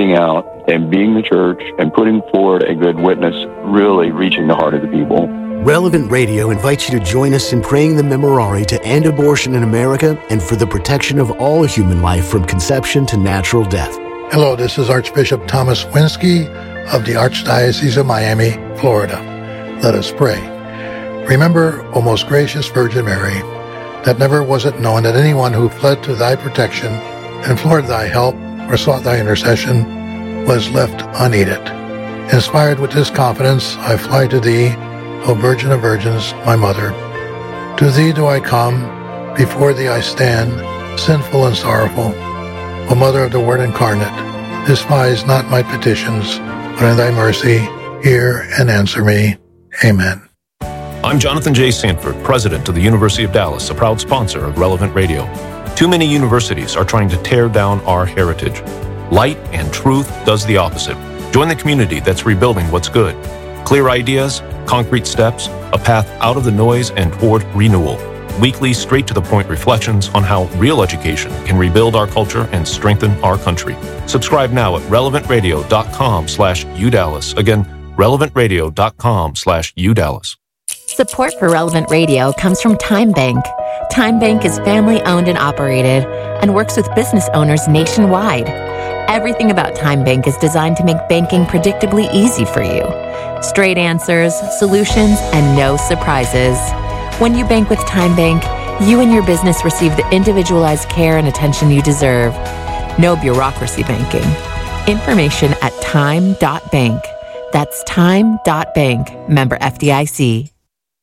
going out and being the church and putting forward a good witness, really reaching the heart of the people. Relevant Radio invites you to join us in praying the Memorare to end abortion in America and for the protection of all human life from conception to natural death. Hello, this is Archbishop Thomas Winsky of the Archdiocese of Miami, Florida. Let us pray. Remember, O most gracious Virgin Mary, that never was it known that anyone who fled to thy protection, implored thy help, or sought thy intercession was left unaided. Inspired with this confidence, I fly to thee, O Virgin of Virgins, my Mother. To thee do I come, before thee I stand, sinful and sorrowful. O Mother of the Word incarnate, despise not my petitions, but in thy mercy hear and answer me. Amen. I'm Jonathan J. Sanford, President of the University of Dallas, a proud sponsor of Relevant Radio. Too many universities are trying to tear down our heritage. Light and Truth does the opposite. Join the community that's rebuilding what's good. Clear ideas, concrete steps, a path out of the noise and toward renewal. Weekly, straight-to-the-point reflections on how real education can rebuild our culture and strengthen our country. Subscribe now at relevantradio.com/UDallas. Again, relevantradio.com/UDallas. Support for Relevant Radio comes from Time Bank. Time Bank is family-owned and operated and works with business owners nationwide. Everything about Time Bank is designed to make banking predictably easy for you. Straight answers, solutions, and no surprises. When you bank with Time Bank, you and your business receive the individualized care and attention you deserve. No bureaucracy banking. Information at time.bank. That's time.bank. Member FDIC.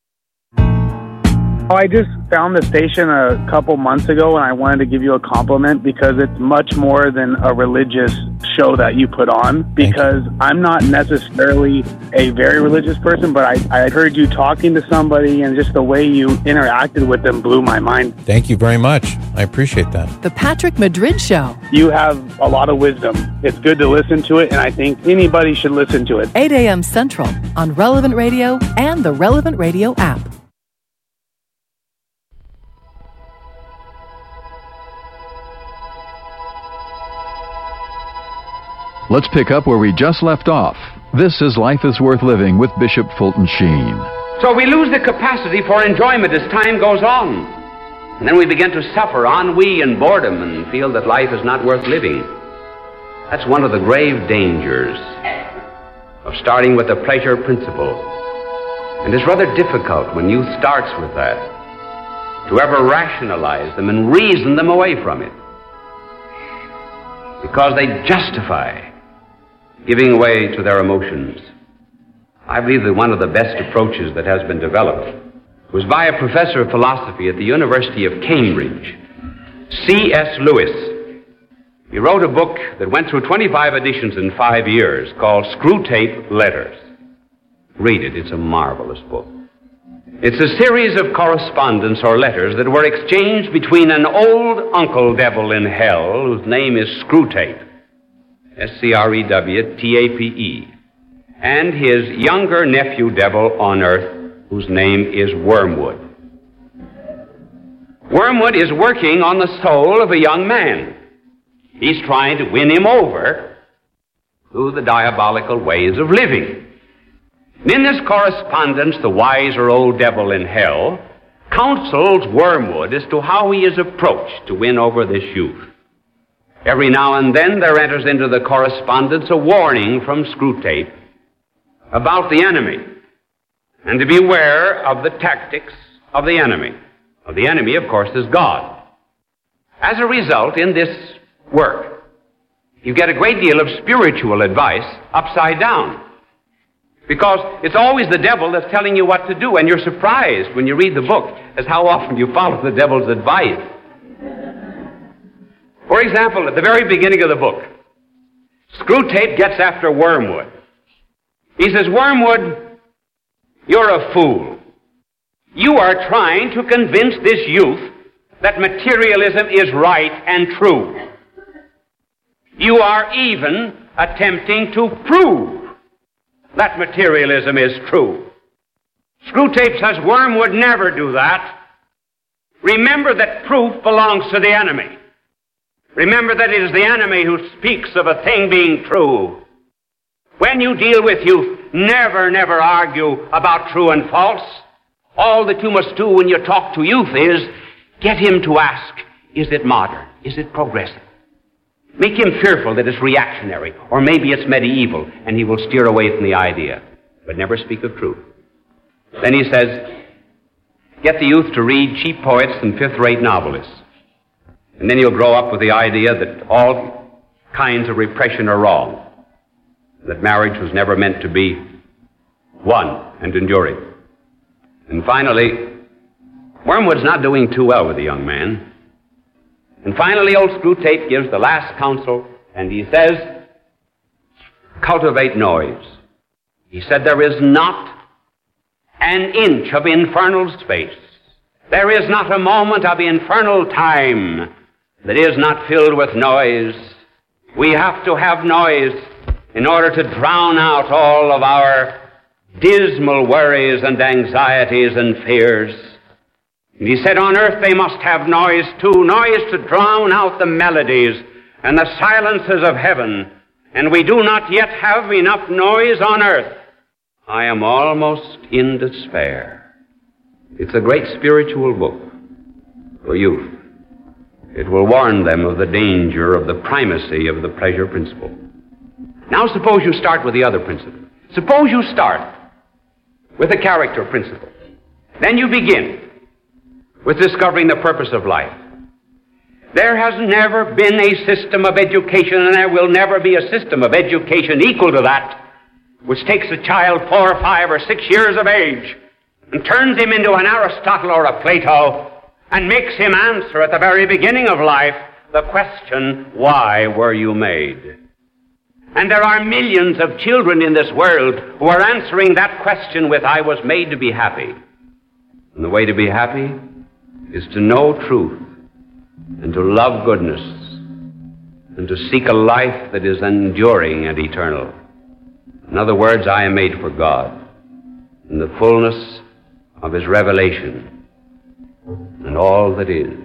I just found the station a couple months ago, and I wanted to give you a compliment because it's much more than a religious show that you put on, because I'm not necessarily a very religious person, but I heard you talking to somebody, and just the way you interacted with them blew my mind. Thank you very much. I appreciate that. The Patrick Madrid Show. You have a lot of wisdom. It's good to listen to it, and I think anybody should listen to it. 8 a.m. Central on Relevant Radio and the Relevant Radio app. Let's pick up where we just left off. This is Life is Worth Living with Bishop Fulton Sheen. So we lose the capacity for enjoyment as time goes on. And then we begin to suffer ennui and boredom and feel that life is not worth living. That's one of the grave dangers of starting with the pleasure principle. And it's rather difficult when youth starts with that to ever rationalize them and reason them away from it, because they justify giving way to their emotions. I believe that one of the best approaches that has been developed was by a professor of philosophy at the University of Cambridge, C.S. Lewis. He wrote a book that went through 25 editions in 5 years called Screwtape Letters. Read it. It's a marvelous book. It's a series of correspondence or letters that were exchanged between an old uncle devil in hell, whose name is Screwtape, S-C-R-E-W-T-A-P-E, and his younger nephew devil on earth, whose name is Wormwood. Wormwood is working on the soul of a young man. He's trying to win him over through the diabolical ways of living. And in this correspondence, the wiser old devil in hell counsels Wormwood as to how he is approached to win over this youth. Every now and then there enters into the correspondence a warning from Screwtape about the enemy, and to beware of the tactics of the enemy. Well, the enemy, of course, is God. As a result, in this work, you get a great deal of spiritual advice upside down, because it's always the devil that's telling you what to do, and you're surprised when you read the book as how often you follow the devil's advice. For example, at the very beginning of the book, Screwtape gets after Wormwood. He says, Wormwood, you're a fool. You are trying to convince this youth that materialism is right and true. You are even attempting to prove that materialism is true. Screwtape says Wormwood never do that. Remember that proof belongs to the enemy. Remember that it is the enemy who speaks of a thing being true. When you deal with youth, never argue about true and false. All that you must do when you talk to youth is get him to ask, is it modern? Is it progressive? Make him fearful that it's reactionary, or maybe it's medieval, and he will steer away from the idea, but never speak of truth. Then he says, get the youth to read cheap poets and fifth-rate novelists. And then you'll grow up with the idea that all kinds of repression are wrong, that marriage was never meant to be one and enduring. And finally, Wormwood's not doing too well with the young man. And finally, old Screwtape gives the last counsel, and he says, cultivate noise. He said, there is not an inch of infernal space. There is not a moment of infernal time that is not filled with noise. We have to have noise in order to drown out all of our dismal worries and anxieties and fears. And he said, on earth they must have noise too, noise to drown out the melodies and the silences of heaven. And we do not yet have enough noise on earth. I am almost in despair. It's a great spiritual book for youth. It will warn them of the danger of the primacy of the pleasure principle. Now suppose you start with the other principle. Suppose you start with the character principle. Then you begin with discovering the purpose of life. There has never been a system of education, and there will never be a system of education equal to that, which takes a child 4 or 5 or 6 years of age and turns him into an Aristotle or a Plato and makes him answer at the very beginning of life the question, why were you made? And there are millions of children in this world who are answering that question with, I was made to be happy. And the way to be happy is to know truth and to love goodness and to seek a life that is enduring and eternal. In other words, I am made for God in the fullness of His revelation and all that is.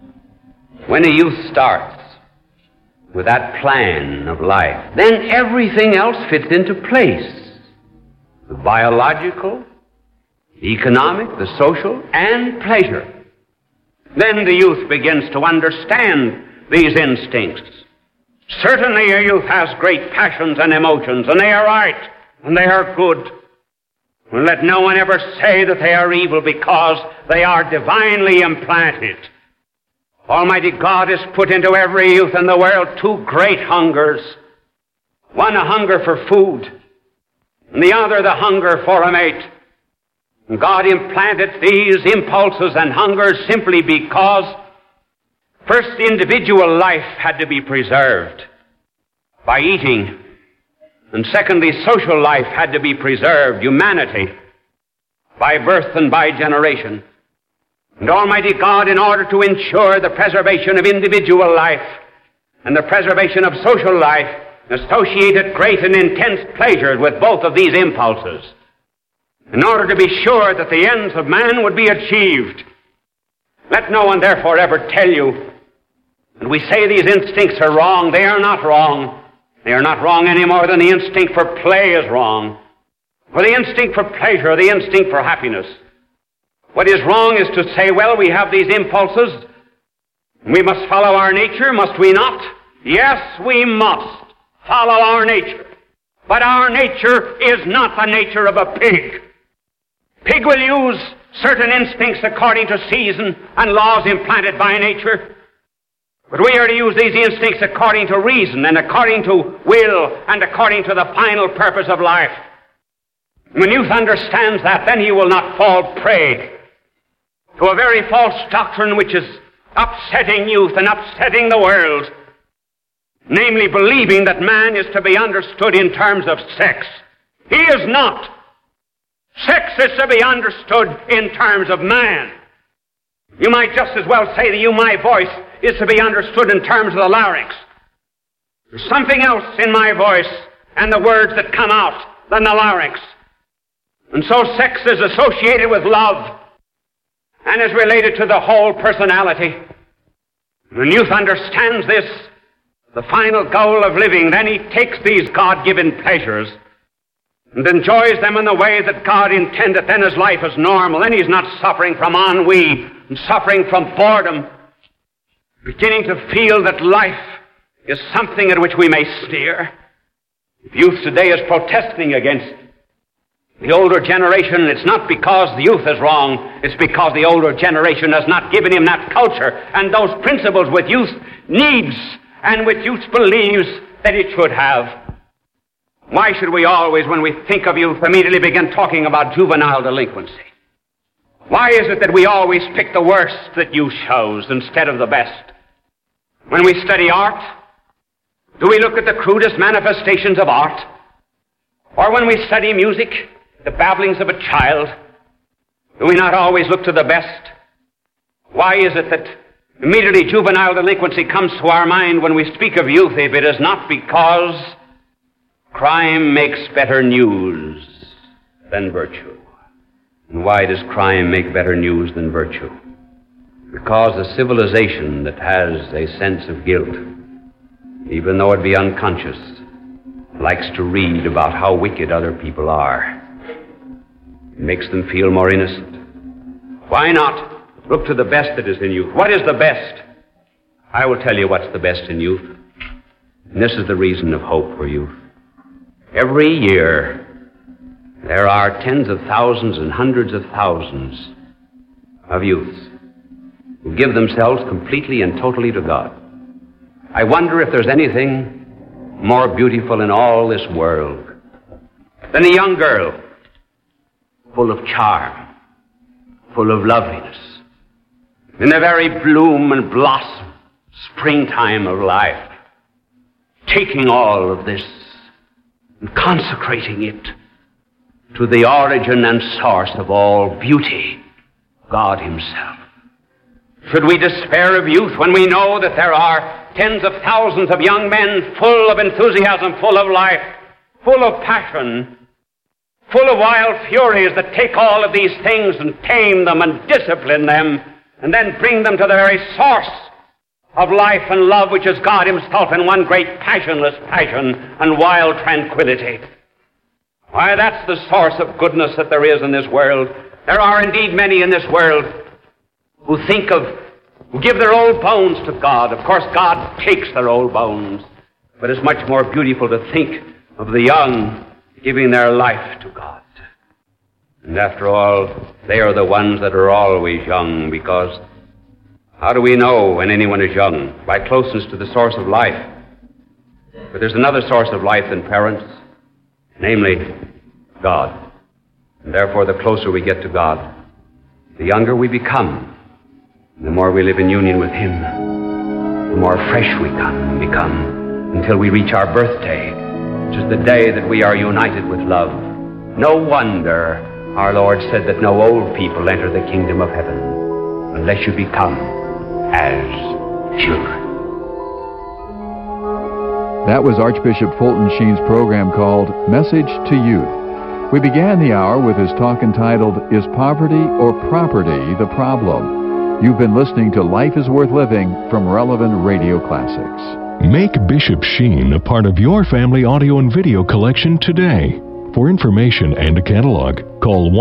When a youth starts with that plan of life, then everything else fits into place. The biological, the economic, the social, and pleasure. Then the youth begins to understand these instincts. Certainly a youth has great passions and emotions, and they are right, and they are good. And let no one ever say that they are evil, because they are divinely implanted. Almighty God has put into every youth in the world 2 great hungers. One, a hunger for food, and the other, the hunger for a mate. And God implanted these impulses and hungers simply because, first, individual life had to be preserved by eating. And secondly, social life had to be preserved, humanity, by birth and by generation. And Almighty God, in order to ensure the preservation of individual life and the preservation of social life, associated great and intense pleasures with both of these impulses, in order to be sure that the ends of man would be achieved. Let no one therefore ever tell you, and we say these instincts are wrong. They are not wrong. They are not wrong any more than the instinct for play is wrong, or the instinct for pleasure, or the instinct for happiness. What is wrong is to say, well, we have these impulses, and we must follow our nature, must we not? Yes, we must follow our nature. But our nature is not the nature of a pig. Pig will use certain instincts according to season and laws implanted by nature. But we are to use these instincts according to reason and according to will and according to the final purpose of life. When youth understands that, then he will not fall prey to a very false doctrine which is upsetting youth and upsetting the world, namely believing that man is to be understood in terms of sex. He is not. Sex is to be understood in terms of man. You might just as well say to you, my voice is to be understood in terms of the larynx. There's something else in my voice and the words that come out than the larynx. And so sex is associated with love and is related to the whole personality. When youth understands this, the final goal of living, then he takes these God-given pleasures and enjoys them in the way that God intended. Then his life is normal. Then he's not suffering from ennui and suffering from boredom, beginning to feel that life is something at which we may sneer. If youth today is protesting against the older generation, it's not because the youth is wrong, it's because the older generation has not given him that culture and those principles which youth needs and which youth believes that it should have. Why should we always, when we think of youth, immediately begin talking about juvenile delinquency? Why is it that we always pick the worst that youth shows instead of the best? When we study art, do we look at the crudest manifestations of art? Or when we study music, the babblings of a child, do we not always look to the best? Why is it that immediately juvenile delinquency comes to our mind when we speak of youth, if it is not because crime makes better news than virtue? And why does crime make better news than virtue? Because a civilization that has a sense of guilt, even though it be unconscious, likes to read about how wicked other people are. It makes them feel more innocent. Why not look to the best that is in youth? What is the best? I will tell you what's the best in youth. And this is the reason of hope for youth. Every year, there are tens of thousands and hundreds of thousands of youths who give themselves completely and totally to God. I wonder if there's anything more beautiful in all this world than a young girl full of charm, full of loveliness, in the very bloom and blossom, springtime of life, taking all of this and consecrating it to the origin and source of all beauty, God himself. Should we despair of youth when we know that there are tens of thousands of young men full of enthusiasm, full of life, full of passion, full of wild furies that take all of these things and tame them and discipline them and then bring them to the very source of life and love, which is God himself in one great passionless passion and wild tranquility? Why, that's the source of goodness that there is in this world. There are indeed many in this world who give their old bones to God. Of course, God takes their old bones, but it's much more beautiful to think of the young giving their life to God. And after all, they are the ones that are always young, because how do we know when anyone is young? By closeness to the source of life. But there's another source of life than parents, namely God. And therefore, the closer we get to God, the younger we become. And the more we live in union with him, the more fresh we become, until we reach our birthday, which is the day that we are united with love. No wonder our Lord said that no old people enter the kingdom of heaven unless you become as children. That was Archbishop Fulton Sheen's program called Message to Youth. We began the hour with his talk entitled, Is Poverty or Property the Problem? You've been listening to Life is Worth Living from Relevant Radio Classics. Make Bishop Sheen a part of your family audio and video collection today. For information and a catalog, call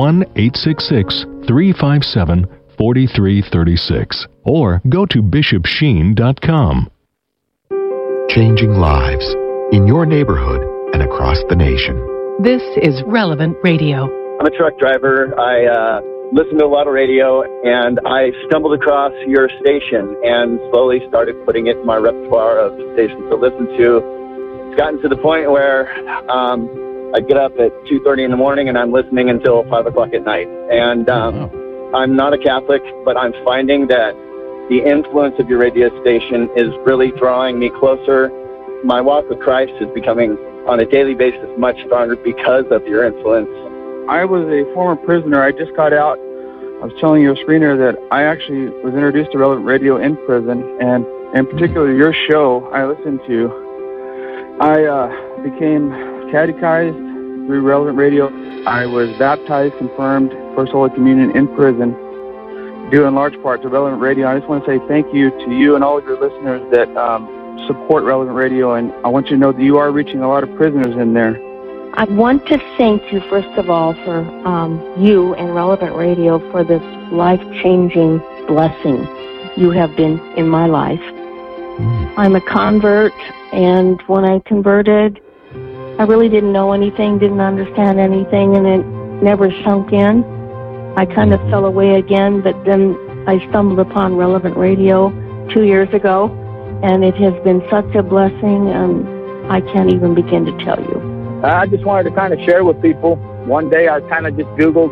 1-866-357-4336 or go to bishopsheen.com. Changing lives in your neighborhood and across the nation. This is Relevant Radio. I'm a truck driver. I listen to a lot of radio, and I stumbled across your station and slowly started putting it in my repertoire of stations to listen to. It's gotten to the point where I get up at 2:30 in the morning and I'm listening until 5 o'clock at night. And I'm not a Catholic, but I'm finding that the influence of your radio station is really drawing me closer. My walk with Christ is becoming, on a daily basis, much stronger because of your influence. I was a former prisoner. I just got out. I was telling your screener that I actually was introduced to Relevant Radio in prison, and in particular your show I listened to. I became catechized through Relevant Radio. I was baptized, confirmed, First Holy Communion in prison. due in large part to Relevant Radio. I just want to say thank you to you and all of your listeners that support Relevant Radio, and I want you to know that you are reaching a lot of prisoners in there. I want to thank you, first of all, for you and Relevant Radio for this life-changing blessing you have been in my life. I'm a convert, and when I converted, I really didn't know anything, didn't understand anything, and it never sunk in. I kind of fell away again, but then I stumbled upon Relevant Radio 2 years ago, and it has been such a blessing, I can't even begin to tell you. I just wanted to kind of share with people. One day I kind of just Googled,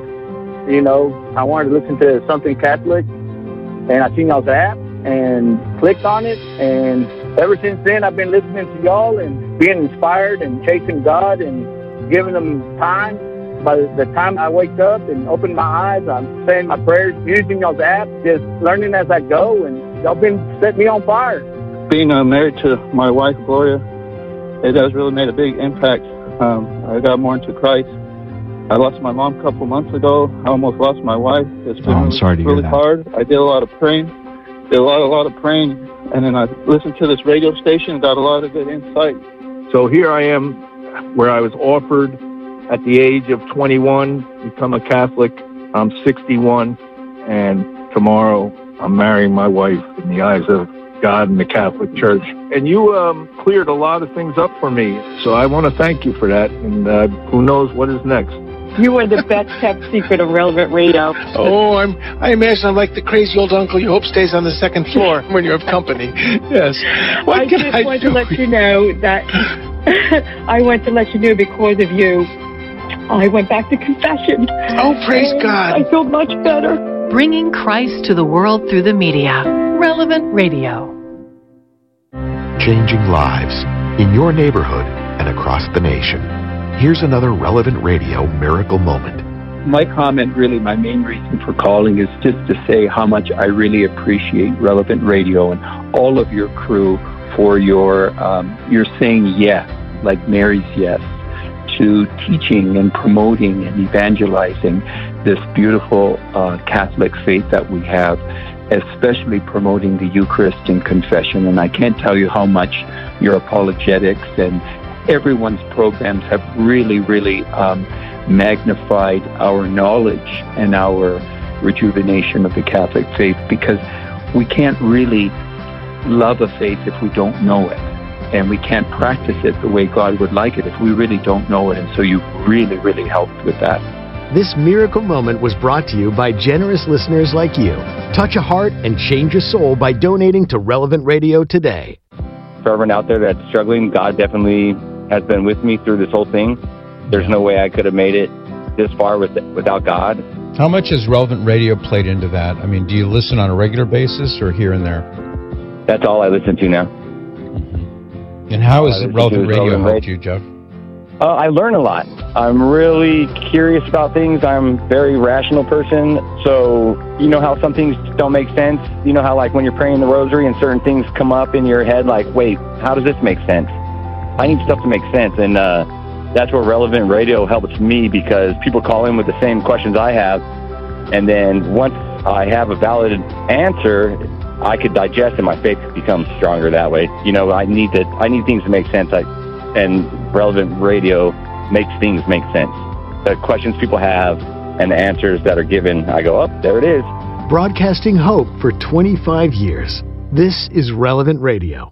I wanted to listen to something Catholic, and I seen y'all's app and clicked on it, and ever since then I've been listening to y'all and being inspired and chasing God and giving Him time. By the time I wake up and open my eyes, I'm saying my prayers, using y'all's app, just learning as I go, and y'all been setting me on fire. Being married to my wife, Gloria, it has really made a big impact. I got more into Christ. I lost my mom a couple months ago. I almost lost my wife. It's been really hard. I did a lot of praying. Did a lot of praying, and then I listened to this radio station, got a lot of good insight. So here I am, where I was offered at the age of 21, become a Catholic. I'm 61, and tomorrow I'm marrying my wife in the eyes of God and the Catholic Church. And you cleared a lot of things up for me, so I want to thank you for that, and who knows what is next. You are the best kept secret of Relevant Radio. Oh, I imagine I'm like the crazy old uncle you hope stays on the second floor when you have company. Yes. I just want to let you know that I want to let you know because of you, I went back to confession. Oh, praise God. I feel much better. Bringing Christ to the world through the media. Relevant Radio. Changing lives in your neighborhood and across the nation. Here's another Relevant Radio miracle moment. My comment, really, my main reason for calling is just to say how much I really appreciate Relevant Radio and all of your crew for your saying yes, like Mary's yes, to teaching and promoting and evangelizing this beautiful Catholic faith that we have, especially promoting the Eucharist and confession. And I can't tell you how much your apologetics and everyone's programs have really, really magnified our knowledge and our rejuvenation of the Catholic faith, because we can't really love a faith if we don't know it. And we can't practice it the way God would like it if we really don't know it. And so you really, really helped with that. This miracle moment was brought to you by generous listeners like you. Touch a heart and change a soul by donating to Relevant Radio today. For everyone out there that's struggling, God definitely has been with me through this whole thing. There's no way I could have made it this far without God. How much has Relevant Radio played into that? I mean, do you listen on a regular basis or here and there? That's all I listen to now. And how has Relevant Radio helped you, Jeff? I learn a lot. I'm really curious about things. I'm a very rational person. So, you know how some things don't make sense? You know how, like, when you're praying the rosary and certain things come up in your head, like, wait, how does this make sense? I need stuff to make sense. And that's where Relevant Radio helps me, because people call in with the same questions I have. And then once I have a valid answer, I could digest and my faith becomes stronger that way. You know, I need things to make sense. And Relevant Radio makes things make sense. The questions people have and the answers that are given, I go, oh, there it is. Broadcasting hope for 25 years. This is Relevant Radio.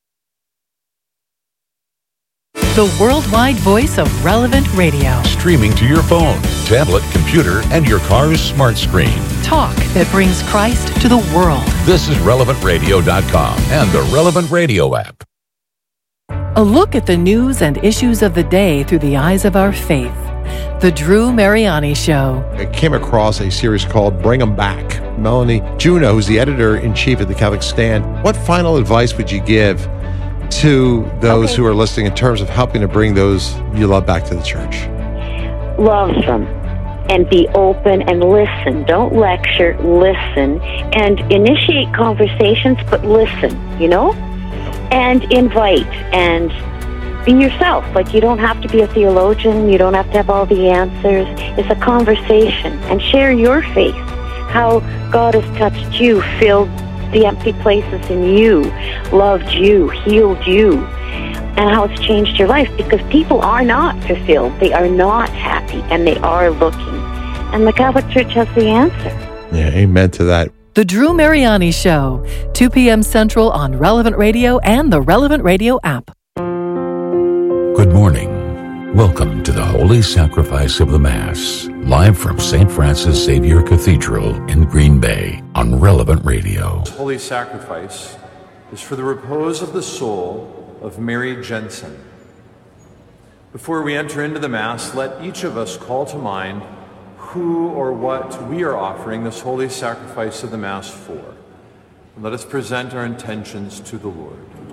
The worldwide voice of Relevant Radio. Streaming to your phone, tablet, computer, and your car's smart screen. Talk that brings Christ to the world. This is RelevantRadio.com and the Relevant Radio app. A look at the news and issues of the day through the eyes of our faith. The Drew Mariani Show. I came across a series called Bring 'Em Back. Melanie Juneau, who's the editor-in-chief of the Catholic Stand, what final advice would you give to those who are listening in terms of helping to bring those you love back to the church? Love them and be open and listen. Don't lecture, listen, and initiate conversations, but listen, you know? And invite and be yourself. Like, you don't have to be a theologian. You don't have to have all the answers. It's a conversation, and share your faith, how God has touched you, filled the empty places in you, loved you, healed you, and how it's changed your life, because people are not fulfilled, they are not happy, and they are looking. And the Catholic Church has the answer. Yeah, amen to that. The Drew Mariani Show, 2 p.m. Central on Relevant Radio and the Relevant Radio app. Good morning. Welcome to the Holy Sacrifice of the Mass, live from St. Francis Xavier Cathedral in Green Bay on Relevant Radio. Holy Sacrifice is for the repose of the soul of Mary Jensen. Before we enter into the Mass, let each of us call to mind who or what we are offering this Holy Sacrifice of the Mass for. And let us present our intentions to the Lord.